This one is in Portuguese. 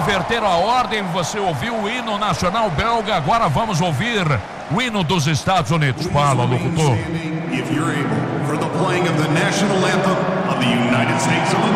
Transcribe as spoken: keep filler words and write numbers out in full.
inverteram a ordem. Você ouviu o hino nacional belga, agora vamos ouvir o hino dos Estados Unidos. Fala, locutor. If you're able, for the playing of the national anthem of the United States of America.